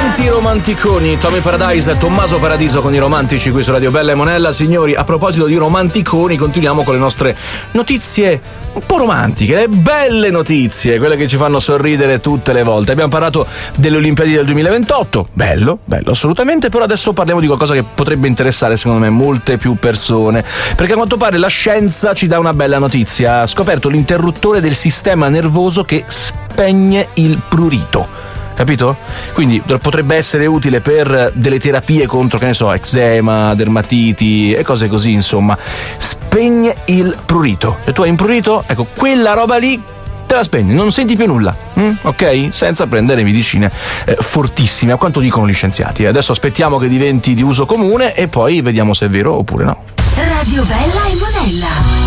Tanti romanticoni, Tommy Paradise, Tommaso Paradiso con i romantici qui su Radio Bella e Monella. Signori, a proposito di romanticoni, continuiamo con le nostre notizie un po' romantiche, belle notizie, quelle che ci fanno sorridere tutte le volte. Abbiamo parlato delle Olimpiadi del 2028, bello, assolutamente, però adesso parliamo di qualcosa che potrebbe interessare secondo me molte più persone, perché a quanto pare la scienza ci dà una bella notizia. Ha scoperto l'interruttore del sistema nervoso che spegne il prurito. Capito? Quindi potrebbe essere utile per delle terapie contro, che ne so, eczema, dermatiti e cose così, insomma. Spegne il prurito. Se tu hai un prurito, ecco, quella roba lì te la spegni, non senti più nulla, ok? Senza prendere medicine fortissime, a quanto dicono gli scienziati. Adesso aspettiamo che diventi di uso comune e poi vediamo se è vero oppure no. Radio Bella e Monella.